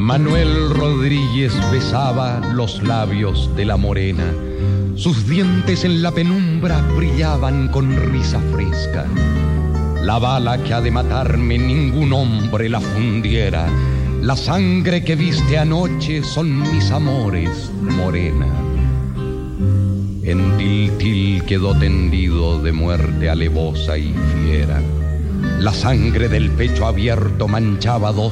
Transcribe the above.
Manuel Rodríguez besaba los labios de la morena. Sus dientes en la penumbra brillaban con risa fresca. La bala que ha de matarme ningún hombre la fundiera. La sangre que viste anoche son mis amores, morena. En Tiltil quedó tendido de muerte alevosa y fiera. La sangre del pecho abierto manchaba 2